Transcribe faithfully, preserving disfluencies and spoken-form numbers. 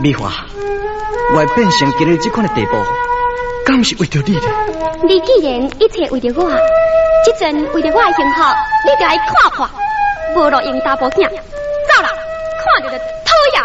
美华，我会变成今日这款的地步，敢不是为着你呢？ 你既然一切为着我，这阵为着我的幸福，你就来看破，无路用大步行，走啦，看着就。